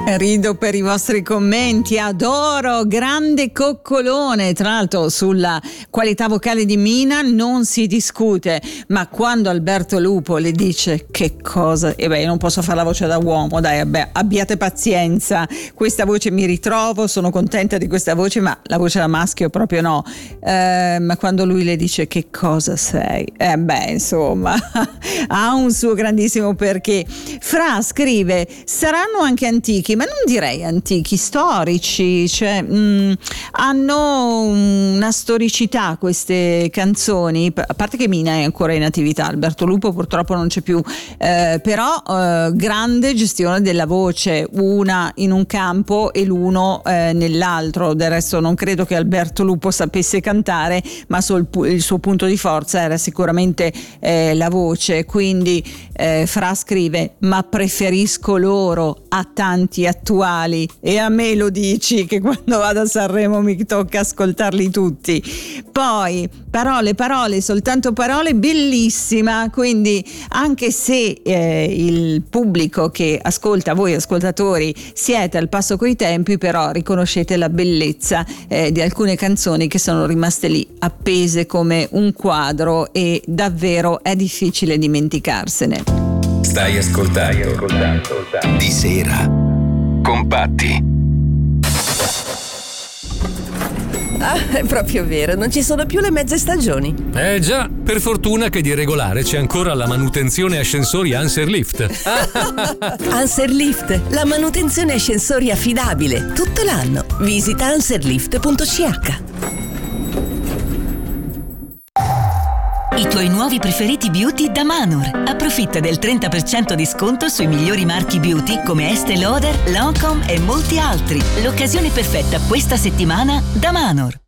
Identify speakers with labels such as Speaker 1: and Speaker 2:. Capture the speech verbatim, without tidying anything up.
Speaker 1: Rido per i vostri commenti, adoro, grande coccolone. Tra l'altro sulla qualità vocale di Mina non si discute, ma quando Alberto Lupo le dice che cosa, e beh, io non posso fare la voce da uomo, dai, vabbè, abbiate pazienza, questa voce mi ritrovo, sono contenta di questa voce, ma la voce da maschio proprio no. Eh, ma quando lui le dice che cosa sei, eh beh, insomma, ha un suo grandissimo perché. Fra scrive, saranno anche antichi, ma non direi antichi, storici, cioè mh, hanno una storicità queste canzoni, a parte che Mina è ancora in attività, Alberto Lupo purtroppo non c'è più, eh, però eh, grande gestione della voce, una in un campo e l'uno eh, nell'altro. Del resto non credo che Alberto Lupo sapesse cantare, ma sul, il suo punto di forza era sicuramente eh, la voce, quindi eh, Fra scrive, ma preferisco loro a tanti attuali, e a me lo dici che quando vado a Sanremo mi tocca ascoltarli tutti. Poi parole parole soltanto parole, bellissima, quindi anche se eh, il pubblico che ascolta, voi ascoltatori siete al passo coi tempi, però riconoscete la bellezza eh, di alcune canzoni che sono rimaste lì appese come un quadro e davvero è difficile dimenticarsene.
Speaker 2: Stai ascoltando, ascoltando, ascoltando. Di sera Compatti.
Speaker 3: Ah, è proprio vero, non ci sono più le mezze stagioni.
Speaker 4: Eh già, per fortuna che di regolare c'è ancora la manutenzione ascensori Anserlift.
Speaker 3: Anserlift, la manutenzione ascensori affidabile, tutto l'anno. Visita anserlift punto c h.
Speaker 5: I tuoi nuovi preferiti beauty da Manor. Approfitta del trenta per cento di sconto sui migliori marchi beauty come Estée Lauder, Lancôme e molti altri. L'occasione perfetta questa settimana da Manor.